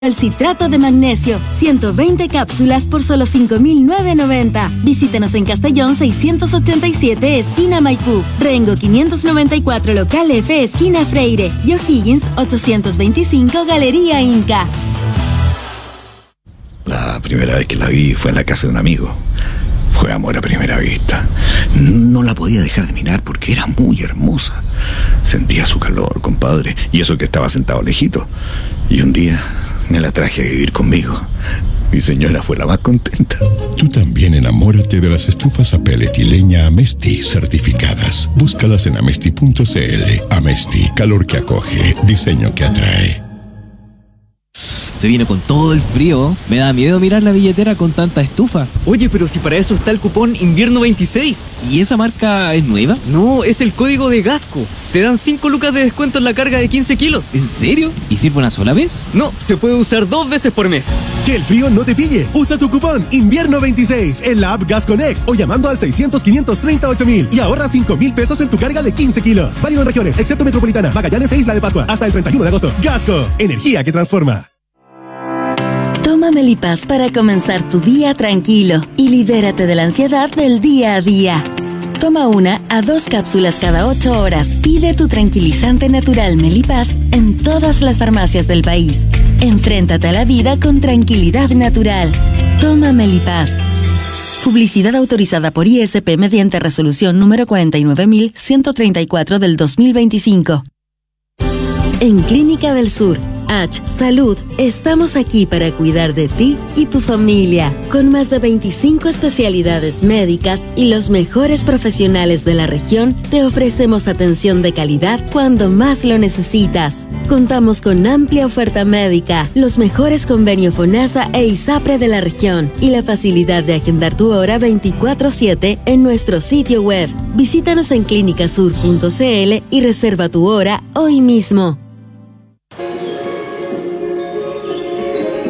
El citrato de magnesio, 120 cápsulas por solo $5,990. Visítenos en Castellón 687, esquina Maipú. Rengo 594, local F, esquina Freire. Y O'Higgins 825, Galería Inca. La primera vez que la vi fue en la casa de un amigo. Fue amor a primera vista. No la podía dejar de mirar porque era muy hermosa. Sentía su calor, compadre, y eso que estaba sentado lejito. Y un día me la traje a vivir conmigo. Mi señora fue la más contenta. Tú también enamórate de las estufas a pellet y leña Amesti certificadas. Búscalas en amesti.cl. Amesti, calor que acoge, diseño que atrae. Se viene con todo el frío. Me da miedo mirar la billetera con tanta estufa. Oye, pero si para eso está el cupón Invierno 26. ¿Y esa marca es nueva? No, es el código de Gasco. Te dan 5 lucas de descuento en la carga de 15 kilos. ¿En serio? ¿Y sirve una sola vez? No, se puede usar 2 veces por mes. Que el frío no te pille. Usa tu cupón Invierno 26 en la app Gas Connect o llamando al 600-538,000 y ahorra 5,000 pesos en tu carga de 15 kilos. Válido en regiones, excepto Metropolitana, Magallanes e Isla de Pascua. Hasta el 31 de agosto. Gasco, energía que transforma. Toma Melipaz para comenzar tu día tranquilo y libérate de la ansiedad del día a día. Toma 1 a 2 cápsulas cada 8 horas. Pide tu tranquilizante natural Melipaz en todas las farmacias del país. Enfréntate a la vida con tranquilidad natural. Toma Melipaz. Publicidad autorizada por ISP mediante resolución número 49.134 del 2025. En Clínica del Sur, H Salud, estamos aquí para cuidar de ti y tu familia, con más de 25 especialidades médicas y los mejores profesionales de la región. Te ofrecemos atención de calidad cuando más lo necesitas. Contamos con amplia oferta médica, los mejores convenios FONASA e ISAPRE de la región y la facilidad de agendar tu hora 24/7 en nuestro sitio web. Visítanos en clinicasur.cl y reserva tu hora hoy mismo.